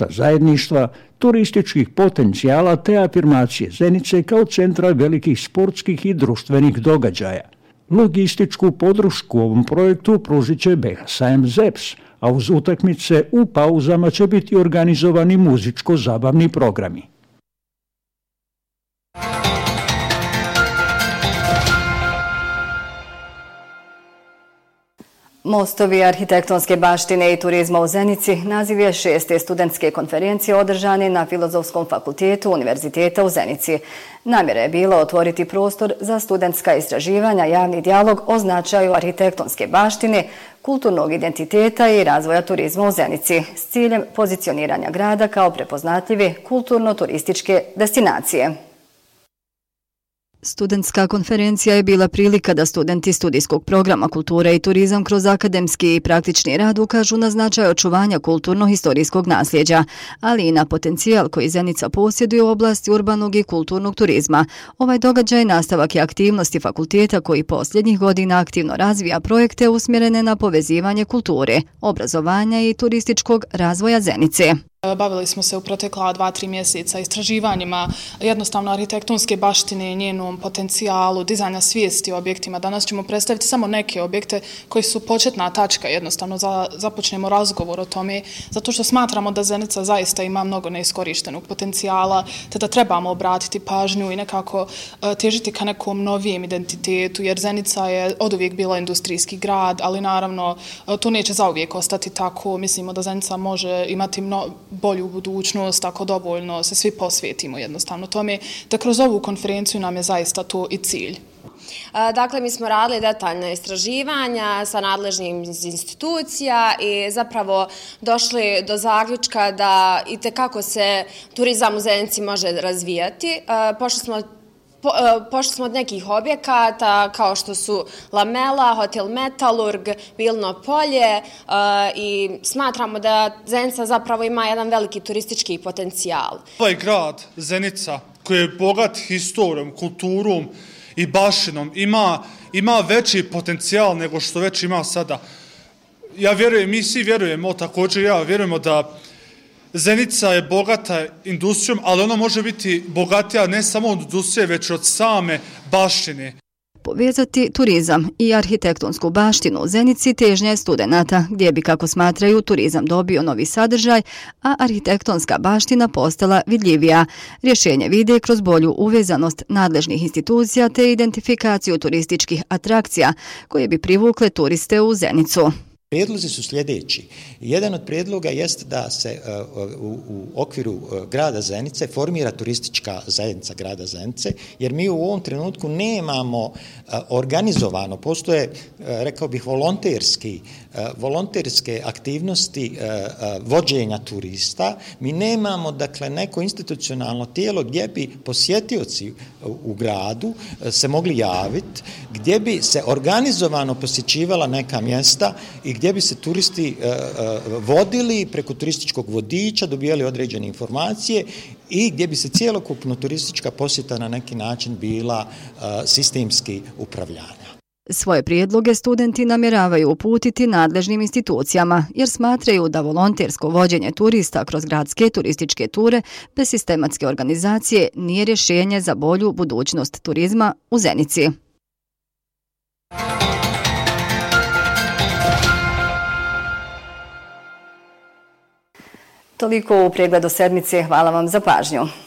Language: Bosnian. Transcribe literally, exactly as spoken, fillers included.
kontakta zajedništva, turističkih potencijala te afirmacije Zenice kao centra velikih sportskih i društvenih događaja. Logističku podršku ovom projektu pružit će B H Sajam ZEPS, a uz utakmice u pauzama će biti organizovani muzičko-zabavni programi. Mostovi arhitektonske baštine i turizma u Zenici naziv je šeste studentske konferencije održane na Filozofskom fakultetu Univerziteta u Zenici. Namjera je bila otvoriti prostor za studentska istraživanja, javni dijalog o značaju arhitektonske baštine, kulturnog identiteta i razvoja turizma u Zenici s ciljem pozicioniranja grada kao prepoznatljive kulturno-turističke destinacije. Studentska konferencija je bila prilika da studenti studijskog programa Kultura i turizam kroz akademski i praktični rad ukažu na značaj očuvanja kulturno-historijskog nasljeđa, ali i na potencijal koji Zenica posjeduje u oblasti urbanog i kulturnog turizma. Ovaj događaj nastavak je aktivnosti fakulteta koji posljednjih godina aktivno razvija projekte usmjerene na povezivanje kulture, obrazovanja i turističkog razvoja Zenice. Bavili smo se u protekla dva, tri mjeseca istraživanjima jednostavno arhitektonske baštine, njenom potencijalu, dizajna svijesti o objektima. Danas ćemo predstaviti samo neke objekte koji su početna tačka, jednostavno za, započnemo razgovor o tome, zato što smatramo da Zenica zaista ima mnogo neiskorištenog potencijala, te da trebamo obratiti pažnju i nekako težiti ka nekom novijem identitetu, jer Zenica je oduvijek bila industrijski grad, ali naravno to neće zauvijek ostati tako. Mislimo da Zenica može imati mnogo bolju budućnost ako dovoljno se svi posvetimo jednostavno tome, da kroz ovu konferenciju nam je zaista to i cilj. Dakle, mi smo radili detaljna istraživanja sa nadležnim institucija i zapravo došli do zaključka da i tekako se turizam u Zenici može razvijati. Pošli smo Po, pošli smo od nekih objekata kao što su Lamela, Hotel Metalurg, Bilno polje i smatramo da Zenica zapravo ima jedan veliki turistički potencijal. Ovaj grad Zenica koji je bogat historijom, kulturom i baštinom ima, ima veći potencijal nego što već ima sada. Ja vjerujem, mi svi vjerujemo, također ja vjerujemo da Zenica je bogata industrijom, ali ona može biti bogatija ne samo od industrije, već od same baštine. Povezati turizam i arhitektonsku baštinu u Zenici težnja je studenata, gdje bi, kako smatraju, turizam dobio novi sadržaj, a arhitektonska baština postala vidljivija. Rješenje vide kroz bolju uvezanost nadležnih institucija te identifikaciju turističkih atrakcija koje bi privukle turiste u Zenicu. Prijedlozi su sljedeći. Jedan od prijedloga jest da se u, u okviru grada Zenice formira turistička zajednica grada Zenice, jer mi u ovom trenutku nemamo organizovano, postoje, rekao bih, volonterski, volonterske aktivnosti vođenja turista. Mi nemamo, dakle, neko institucionalno tijelo gdje bi posjetioci u gradu se mogli javiti, gdje bi se organizovano posjećivala neka mjesta i gdje bi se turisti uh, uh, vodili preko turističkog vodiča, dobijali određene informacije i gdje bi se cijelokupno turistička posjeta na neki način bila uh, sistemski upravljana. Svoje prijedloge studenti namjeravaju uputiti nadležnim institucijama, jer smatraju da volontersko vođenje turista kroz gradske turističke ture bez sistematske organizacije nije rješenje za bolju budućnost turizma u Zenici. Toliko u pregledu sedmice. Hvala vam za pažnju.